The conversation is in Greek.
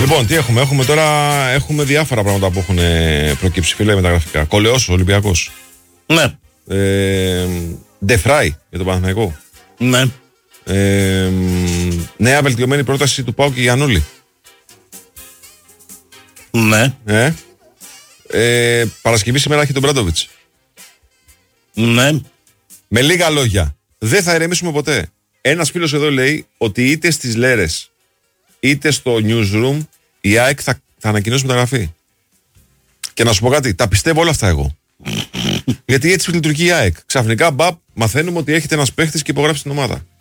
Λοιπόν, τι έχουμε. Έχουμε διάφορα πράγματα που έχουν προκύψει, φίλε, μεταγραφικά. Κολεός, Ολυμπιακός. Ναι. Ντεφράι για τον Παναθηναϊκό. Ναι. Νέα βελτιωμένη πρόταση του ΠΑΟΚ και Γιαννούλη. Ναι. Παρασκευή σήμερα έχει τον Μπράντοβιτς. Ναι. Με λίγα λόγια, δεν θα ηρεμήσουμε ποτέ. Ένας φίλος εδώ λέει ότι είτε στις Λέρες είτε στο newsroom η ΑΕΚ θα ανακοινώσει μεταγραφή. Και να σου πω κάτι, τα πιστεύω όλα αυτά εγώ. Γιατί έτσι λειτουργεί η ΑΕΚ. Ξαφνικά, μαθαίνουμε ότι έχετε ένας παίχτης και υπογράψει την ομάδα.